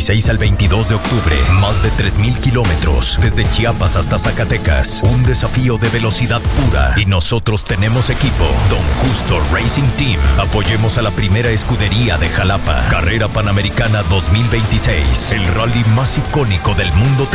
16 al 22 de octubre, más de 3,000 kilómetros, desde Chiapas hasta Zacatecas. Un desafío de velocidad pura. Y nosotros tenemos equipo. Don Justo Racing Team. Apoyemos a la primera escudería de Jalapa. Carrera Panamericana 2026. El rally más icónico del mundo